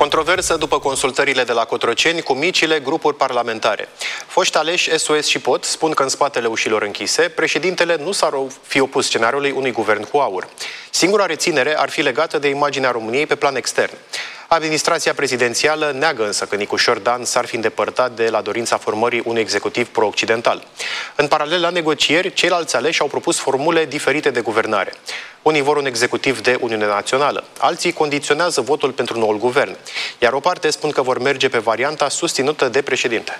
Controversă după consultările de la Cotroceni cu micile grupuri parlamentare. Foști aleși SOS și POT spun că în spatele ușilor închise, președintele nu s-ar fi opus scenariului unui guvern cu aur. Singura reținere ar fi legată de imaginea României pe plan extern. Administrația prezidențială neagă însă că Nicușor Dan s-ar fi îndepărtat de la dorința formării unui executiv pro-occidental. În paralel la negocieri, ceilalți aleși au propus formule diferite de guvernare. Unii vor un executiv de Uniune Națională, alții condiționează votul pentru noul guvern, iar o parte spun că vor merge pe varianta susținută de președinte.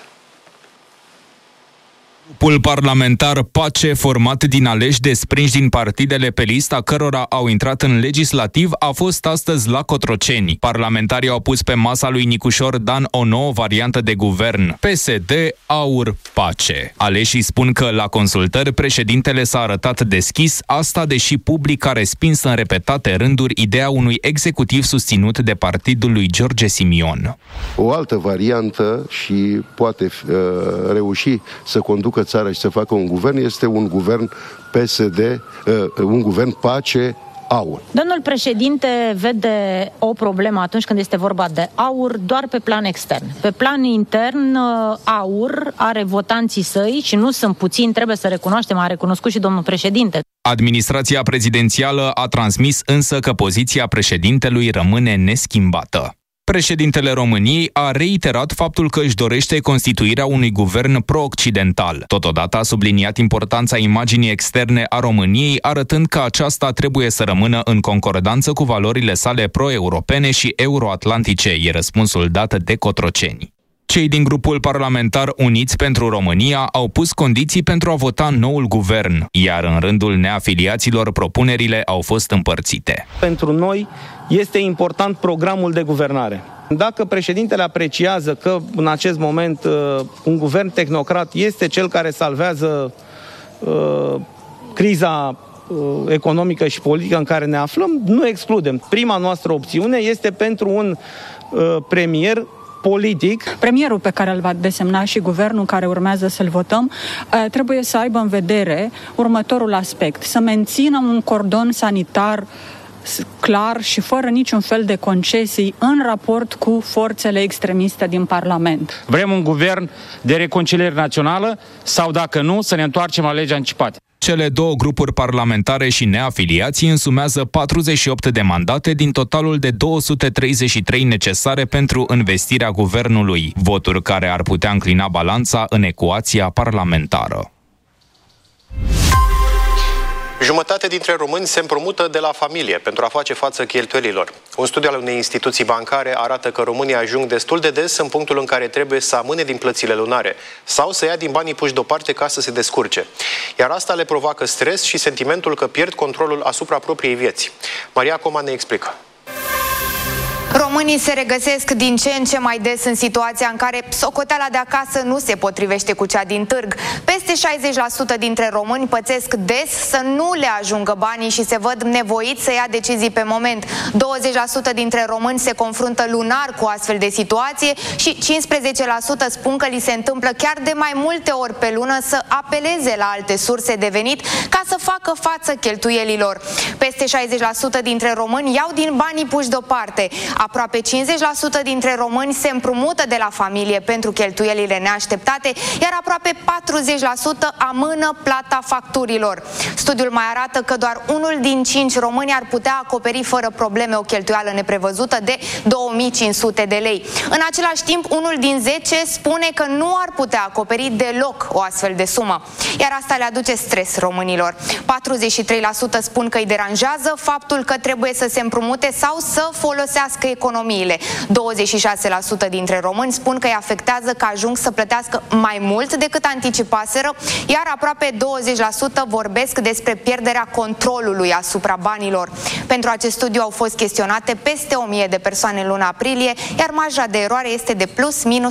Grupul parlamentar Pace, format din aleși desprinși din partidele pe lista cărora au intrat în legislativ, a fost astăzi la Cotroceni. Parlamentarii au pus pe masa lui Nicușor Dan o nouă variantă de guvern: PSD, AUR, Pace. Aleșii spun că la consultări președintele s-a arătat deschis, asta deși public a respins în repetate rânduri ideea unui executiv susținut de partidul lui George Simion. O altă variantă și poate reuși să conducă țara și să facă un guvern este un guvern PSD, un guvern Pace, AUR. Domnul președinte vede o problemă atunci când este vorba de AUR doar pe plan extern. Pe plan intern, AUR are votanții săi și nu sunt puțini, trebuie să recunoaștem, a recunoscut și domnul președinte. Administrația prezidențială a transmis însă că poziția președintelui rămâne neschimbată. Președintele României a reiterat faptul că își dorește constituirea unui guvern pro-occidental. Totodată a subliniat importanța imaginii externe a României, arătând că aceasta trebuie să rămână în concordanță cu valorile sale pro-europene și euroatlantice, e răspunsul dat de Cotroceni. Cei din grupul parlamentar Uniți pentru România au pus condiții pentru a vota noul guvern, iar în rândul neafiliaților propunerile au fost împărțite. Pentru noi este important programul de guvernare. Dacă președintele apreciază că în acest moment un guvern tehnocrat este cel care salvează criza economică și politică în care ne aflăm, nu excludem. Prima noastră opțiune este pentru un premier politic. Premierul pe care îl va desemna și guvernul care urmează să-l votăm trebuie să aibă în vedere următorul aspect: să mențină un cordon sanitar clar și fără niciun fel de concesii în raport cu forțele extremiste din Parlament. Vrem un guvern de reconciliere națională sau, dacă nu, să ne întoarcem la legea anticipată. Cele două grupuri parlamentare și neafiliații însumează 48 de mandate din totalul de 233 necesare pentru învestirea guvernului, voturi care ar putea înclina balanța în ecuația parlamentară. Jumătate dintre români se împrumută de la familie pentru a face față cheltuielilor. Un studiu al unei instituții bancare arată că românii ajung destul de des în punctul în care trebuie să amâne din plățile lunare sau să ia din banii puși deoparte ca să se descurce. Iar asta le provoacă stres și sentimentul că pierd controlul asupra propriei vieți. Maria Coma ne explică. Românii se regăsesc din ce în ce mai des în situația în care socoteala de acasă nu se potrivește cu cea din târg. Peste 60% dintre români pățesc des să nu le ajungă banii și se văd nevoiți să ia decizii pe moment. 20% dintre români se confruntă lunar cu astfel de situație și 15% spun că li se întâmplă chiar de mai multe ori pe lună să apeleze la alte surse de venit ca să facă față cheltuielilor. Peste 60% dintre români iau din banii puși deoparte. Aproape 50% dintre români se împrumută de la familie pentru cheltuielile neașteptate, iar aproape 40% amână plata facturilor. Studiul mai arată că doar 1 din 5 români ar putea acoperi fără probleme o cheltuială neprevăzută de 2500 de lei. În același timp, 1 din 10 spune că nu ar putea acoperi deloc o astfel de sumă, iar asta le aduce stres românilor. 43% spun că îi deranjează faptul că trebuie să se împrumute sau să folosească economiile. 26% dintre români spun că îi afectează că ajung să plătească mai mult decât anticipaseră, iar aproape 20% vorbesc despre pierderea controlului asupra banilor. Pentru acest studiu au fost chestionate peste 1000 de persoane în luna aprilie, iar marja de eroare este de plus minus